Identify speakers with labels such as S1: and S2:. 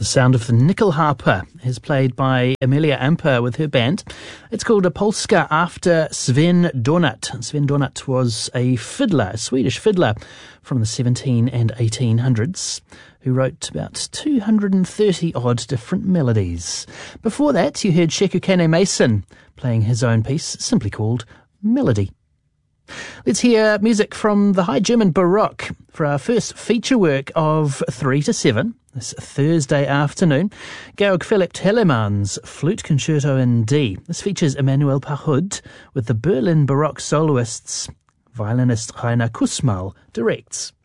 S1: The sound of the nickel harper is played by Emilia Amper with her band. It's called a Polska after Sven Donat. Sven Donat was a fiddler, a Swedish fiddler from the 17 and 1800s who wrote about 230 odd different melodies. Before that, you heard Sheku Kane Mason playing his own piece, simply called Melody. Let's hear music from the High German Baroque for our first feature work of 3 to 7 this Thursday afternoon. Georg Philipp Telemann's Flute Concerto in D. This features Emmanuel Pahud with the Berlin Baroque soloists. Violinist Rainer Kussmaul directs.